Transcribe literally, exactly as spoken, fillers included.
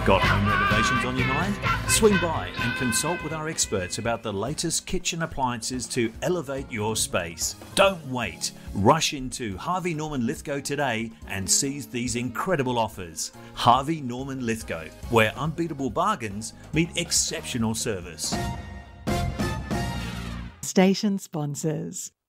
Got home renovations on your mind? Swing by and consult with our experts about the latest kitchen appliances to elevate your space. Don't wait. Rush into Harvey Norman Lithgow today and seize these incredible offers. Harvey Norman Lithgow, where unbeatable bargains meet exceptional service. Station sponsors.